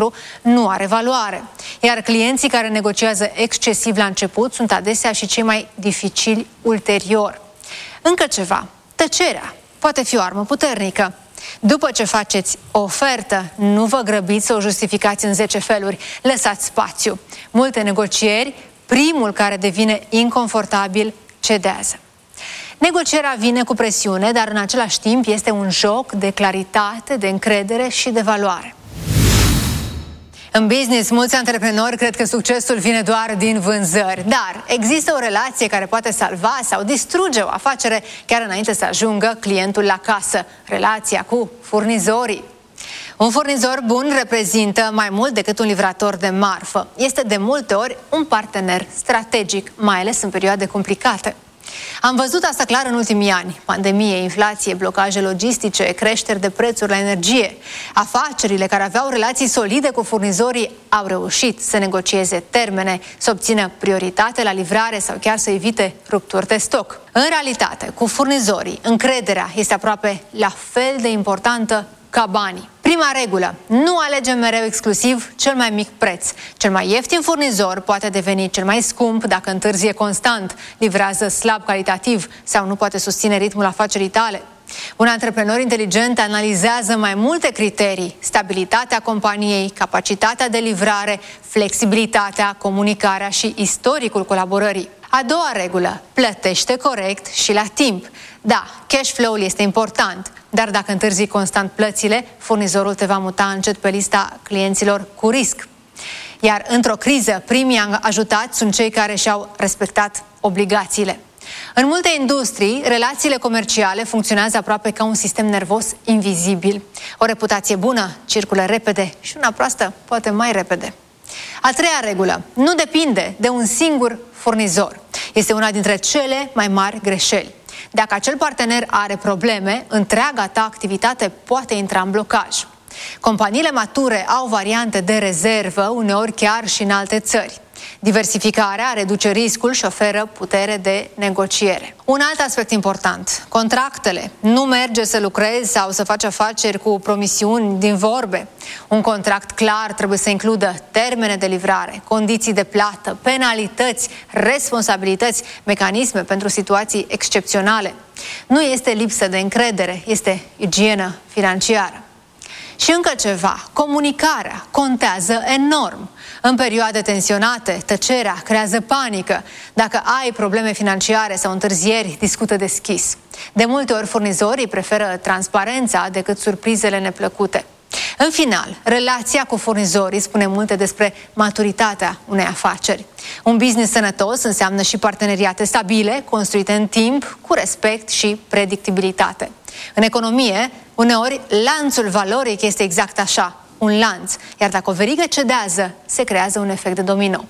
nostru nu are valoare. Iar clienții care negociază excesiv la început sunt adesea și cei mai dificili ulterior. Încă ceva. Tăcerea poate fi o armă puternică. După ce faceți o ofertă, nu vă grăbiți să o justificați în 10 feluri. Lăsați spațiu. Multe negocieri, primul care devine inconfortabil cedează. Negocierea vine cu presiune, dar în același timp este un joc de claritate, de încredere și de valoare. În business, mulți antreprenori cred că succesul vine doar din vânzări, dar există o relație care poate salva sau distruge o afacere chiar înainte să ajungă clientul la casă, relația cu furnizorii. Un furnizor bun reprezintă mai mult decât un livrator de marfă. Este de multe ori un partener strategic, mai ales în perioade complicate. Am văzut asta clar în ultimii ani. Pandemie, inflație, blocaje logistice, creșteri de prețuri la energie. Afacerile care aveau relații solide cu furnizorii au reușit să negocieze termene, să obțină prioritate la livrare sau chiar să evite rupturi de stoc. În realitate, cu furnizorii, încrederea este aproape la fel de importantă ca banii. Prima regulă, nu alegem mereu exclusiv cel mai mic preț. Cel mai ieftin furnizor poate deveni cel mai scump dacă întârzie constant, livrează slab calitativ sau nu poate susține ritmul afacerii tale. Un antreprenor inteligent analizează mai multe criterii: stabilitatea companiei, capacitatea de livrare, flexibilitatea, comunicarea și istoricul colaborării. A doua regulă, plătește corect și la timp. Da, cash flow-ul este important, dar dacă întârzi constant plățile, furnizorul te va muta încet pe lista clienților cu risc. Iar într-o criză, primii ajutați sunt cei care și-au respectat obligațiile. În multe industrii, relațiile comerciale funcționează aproape ca un sistem nervos invizibil. O reputație bună circulă repede și una proastă poate mai repede. A treia regulă, nu depinde de un singur furnizor. Este una dintre cele mai mari greșeli. Dacă acel partener are probleme, întreaga ta activitate poate intra în blocaj. Companiile mature au variante de rezervă, uneori chiar și în alte țări. Diversificarea reduce riscul și oferă putere de negociere. Un alt aspect important, contractele. Nu merge să lucrezi sau să faci afaceri cu promisiuni din vorbe. Un contract clar trebuie să includă termene de livrare, condiții de plată, penalități, responsabilități, mecanisme pentru situații excepționale. Nu este lipsă de încredere, este igienă financiară. Și încă ceva, comunicarea contează enorm. În perioade tensionate, tăcerea creează panică. Dacă ai probleme financiare sau întârzieri, discută deschis. De multe ori, furnizorii preferă transparența decât surprizele neplăcute. În final, relația cu furnizorii spune multe despre maturitatea unei afaceri. Un business sănătos înseamnă și parteneriate stabile, construite în timp, cu respect și predictibilitate. În economie, uneori, lanțul valoric este exact așa, un lanț, iar dacă o verigă cedează, se creează un efect de domino.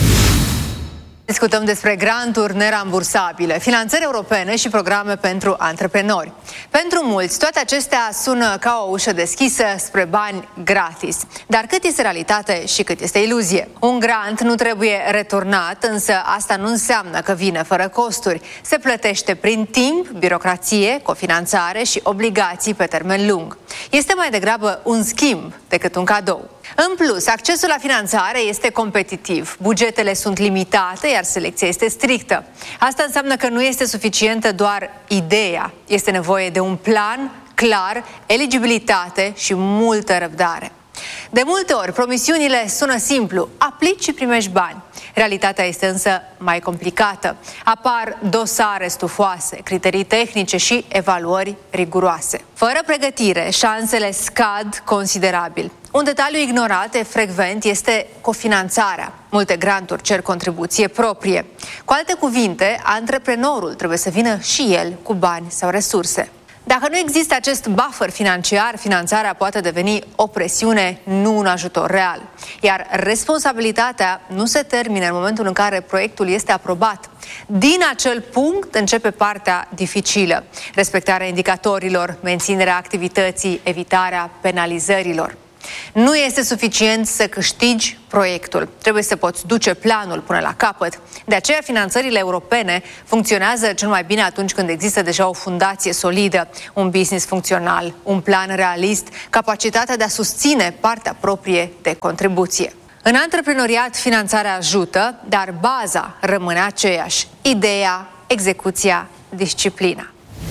Discutăm despre granturi nerambursabile, finanțări europene și programe pentru antreprenori. Pentru mulți, toate acestea sună ca o ușă deschisă spre bani gratis. Dar cât este realitate și cât este iluzie? Un grant nu trebuie returnat, însă asta nu înseamnă că vine fără costuri. Se plătește prin timp, birocrație, cofinanțare și obligații pe termen lung. Este mai degrabă un schimb decât un cadou. În plus, accesul la finanțare este competitiv, bugetele sunt limitate, iar selecția este strictă. Asta înseamnă că nu este suficientă doar ideea, este nevoie de un plan clar, eligibilitate și multă răbdare. De multe ori, promisiunile sună simplu, aplici și primești bani. Realitatea este însă mai complicată. Apar dosare stufoase, criterii tehnice și evaluări riguroase. Fără pregătire, șansele scad considerabil. Un detaliu ignorat frecvent este cofinanțarea. Multe granturi cer contribuție proprie. Cu alte cuvinte, antreprenorul trebuie să vină și el cu bani sau resurse. Dacă nu există acest buffer financiar, finanțarea poate deveni o presiune, nu un ajutor real. Iar responsabilitatea nu se termină în momentul în care proiectul este aprobat. Din acel punct începe partea dificilă: respectarea indicatorilor, menținerea activității, evitarea penalizărilor. Nu este suficient să câștigi proiectul. Trebuie să poți duce planul până la capăt. De aceea, finanțările europene funcționează cel mai bine atunci când există deja o fundație solidă, un business funcțional, un plan realist, capacitatea de a susține partea proprie de contribuție. În antreprenoriat, finanțarea ajută, dar baza rămâne aceeași: ideea, execuția, disciplina.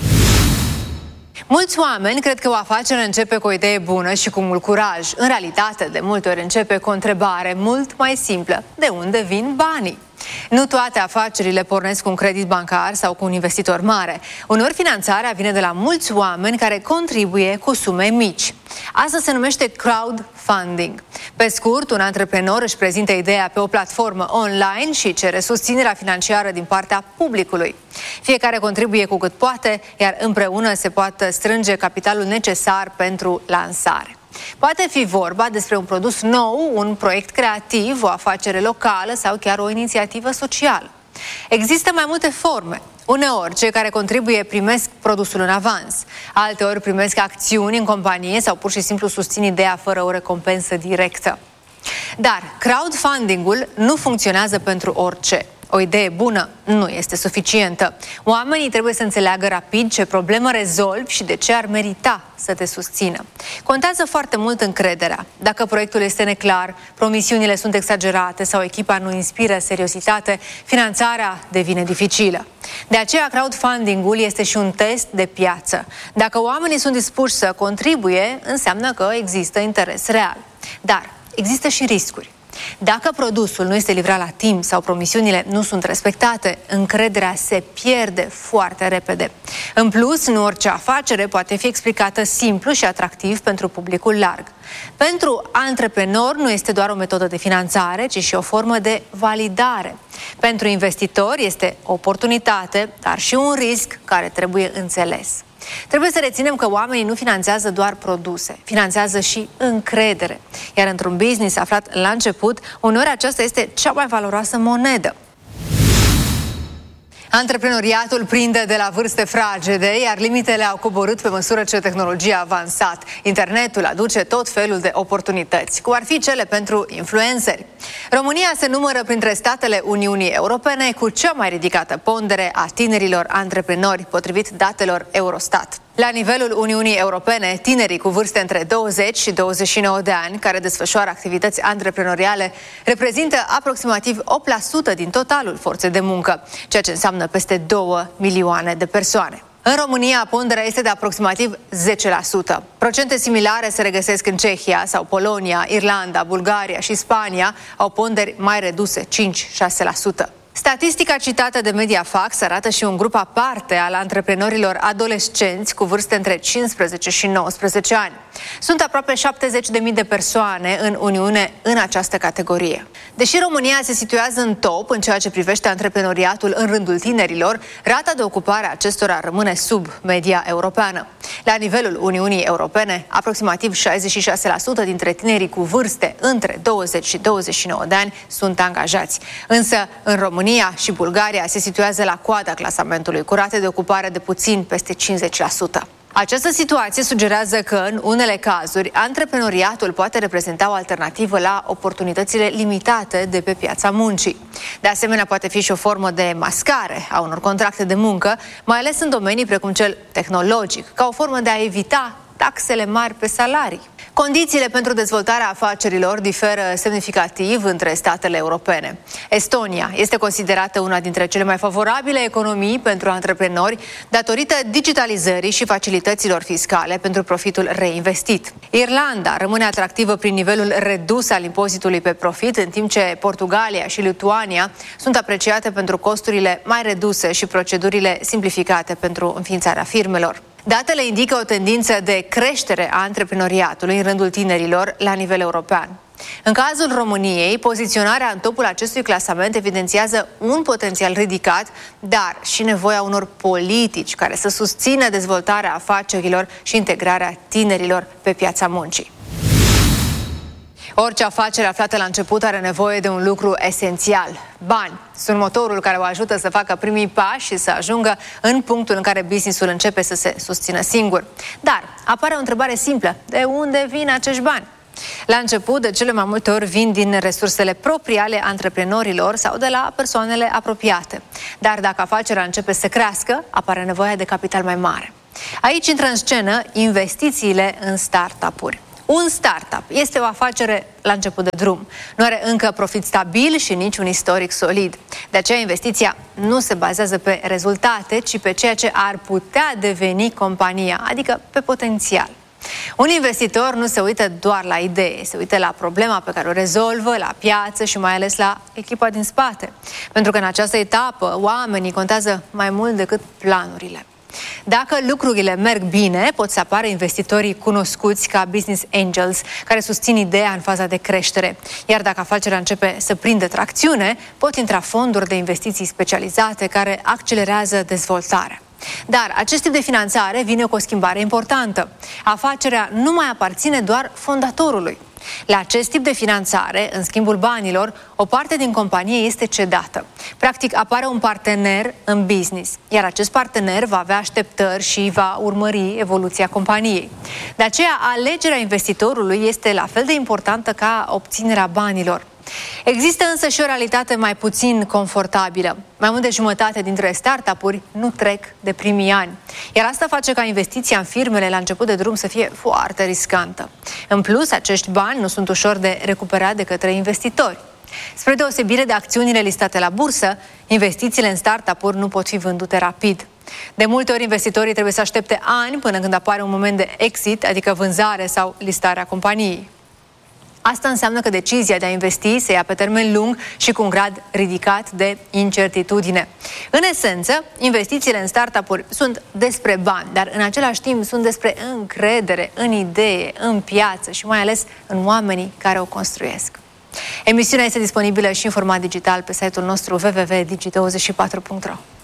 Mulți oameni cred că o afacere începe cu o idee bună și cu mult curaj. În realitate, de multe ori începe cu o întrebare mult mai simplă: de unde vin banii? Nu toate afacerile pornesc cu un credit bancar sau cu un investitor mare. Uneori finanțarea vine de la mulți oameni care contribuie cu sume mici. Asta se numește crowdfunding. Pe scurt, un antreprenor își prezintă ideea pe o platformă online și cere susținerea financiară din partea publicului. Fiecare contribuie cu cât poate, iar împreună se poate strânge capitalul necesar pentru lansare. Poate fi vorba despre un produs nou, un proiect creativ, o afacere locală sau chiar o inițiativă socială. Există mai multe forme. Uneori, cei care contribuie primesc produsul în avans, alteori primesc acțiuni în companie sau pur și simplu susțin ideea fără o recompensă directă. Dar crowdfunding-ul nu funcționează pentru orice. O idee bună nu este suficientă. Oamenii trebuie să înțeleagă rapid ce problemă rezolvi și de ce ar merita să te susțină. Contează foarte mult încrederea. Dacă proiectul este neclar, promisiunile sunt exagerate sau echipa nu inspiră seriozitate, finanțarea devine dificilă. De aceea, crowdfunding-ul este și un test de piață. Dacă oamenii sunt dispuși să contribuie, înseamnă că există interes real. Dar există și riscuri. Dacă produsul nu este livrat la timp sau promisiunile nu sunt respectate, încrederea se pierde foarte repede. În plus, nu orice afacere poate fi explicată simplu și atractiv pentru publicul larg. Pentru antreprenor nu este doar o metodă de finanțare, ci și o formă de validare. Pentru investitori este o oportunitate, dar și un risc care trebuie înțeles. Trebuie să reținem că oamenii nu finanțează doar produse, finanțează și încredere. Iar într-un business aflat la început, uneori aceasta este cea mai valoroasă monedă. Antreprenoriatul prinde de la vârste fragede, iar limitele au coborât pe măsură ce tehnologia a avansat. Internetul aduce tot felul de oportunități, cum ar fi cele pentru influenceri. România se numără printre statele Uniunii Europene cu cea mai ridicată pondere a tinerilor antreprenori, potrivit datelor Eurostat. La nivelul Uniunii Europene, tinerii cu vârste între 20 și 29 de ani, care desfășoară activități antreprenoriale, reprezintă aproximativ 8% din totalul forței de muncă, ceea ce înseamnă peste 2 milioane de persoane. În România, ponderea este de aproximativ 10%. Procente similare se regăsesc în Cehia sau Polonia, Irlanda, Bulgaria și Spania au ponderi mai reduse, 5-6%. Statistica citată de Mediafax arată și un grup aparte al antreprenorilor adolescenți cu vârste între 15 și 19 ani. Sunt aproape 70.000 de persoane în Uniune în această categorie. Deși România se situează în top în ceea ce privește antreprenoriatul în rândul tinerilor, rata de ocupare a acestora rămâne sub media europeană. La nivelul Uniunii Europene, aproximativ 66% dintre tinerii cu vârste între 20 și 29 de ani sunt angajați. Însă, în România și Bulgaria se situează la coada clasamentului, cu rate de ocupare de puțin peste 50%. Această situație sugerează că, în unele cazuri, antreprenoriatul poate reprezenta o alternativă la oportunitățile limitate de pe piața muncii. De asemenea, poate fi și o formă de mascare a unor contracte de muncă, mai ales în domenii precum cel tehnologic, ca o formă de a evita taxele mari pe salarii. Condițiile pentru dezvoltarea afacerilor diferă semnificativ între statele europene. Estonia este considerată una dintre cele mai favorabile economii pentru antreprenori datorită digitalizării și facilităților fiscale pentru profitul reinvestit. Irlanda rămâne atractivă prin nivelul redus al impozitului pe profit, în timp ce Portugalia și Lituania sunt apreciate pentru costurile mai reduse și procedurile simplificate pentru înființarea firmelor. Datele indică o tendință de creștere a antreprenoriatului în rândul tinerilor la nivel european. În cazul României, poziționarea în topul acestui clasament evidențiază un potențial ridicat, dar și nevoia unor politici care să susțină dezvoltarea afacerilor și integrarea tinerilor pe piața muncii. Orice afacere aflată la început are nevoie de un lucru esențial: bani. Sunt motorul care o ajută să facă primii pași și să ajungă în punctul în care businessul începe să se susțină singur. Dar apare o întrebare simplă: de unde vin acești bani? La început, de cele mai multe ori vin din resursele proprii ale antreprenorilor sau de la persoanele apropiate. Dar dacă afacerea începe să crească, apare nevoia de capital mai mare. Aici intră în scenă investițiile în startup-uri. Un startup este o afacere la început de drum. Nu are încă profit stabil și nici un istoric solid. De aceea investiția nu se bazează pe rezultate, ci pe ceea ce ar putea deveni compania, adică pe potențial. Un investitor nu se uită doar la idee, se uită la problema pe care o rezolvă, la piață și mai ales la echipa din spate. Pentru că în această etapă oamenii contează mai mult decât planurile. Dacă lucrurile merg bine, pot să apară investitorii cunoscuți ca business angels, care susțin ideea în faza de creștere. Iar dacă afacerea începe să prindă tracțiune, pot intra fonduri de investiții specializate care accelerează dezvoltarea. Dar acest tip de finanțare vine cu o schimbare importantă. Afacerea nu mai aparține doar fondatorului. La acest tip de finanțare, în schimbul banilor, o parte din companie este cedată. Practic, apare un partener în business, iar acest partener va avea așteptări și va urmări evoluția companiei. De aceea, alegerea investitorului este la fel de importantă ca obținerea banilor. Există însă și o realitate mai puțin confortabilă. Mai mult de jumătate dintre startup-uri nu trec de primii ani. Iar asta face ca investiția în firmele la început de drum să fie foarte riscantă. În plus, acești bani nu sunt ușor de recuperat de către investitori. Spre deosebire de acțiunile listate la bursă, investițiile în startup-uri nu pot fi vândute rapid. De multe ori, investitorii trebuie să aștepte ani până când apare un moment de exit, adică vânzare sau listarea companiei. Asta înseamnă că decizia de a investi se ia pe termen lung și cu un grad ridicat de incertitudine. În esență, investițiile în startup-uri sunt despre bani, dar în același timp sunt despre încredere în idee, în piață și mai ales în oamenii care o construiesc. Emisiunea este disponibilă și în format digital pe site-ul nostru www.digi24.ro.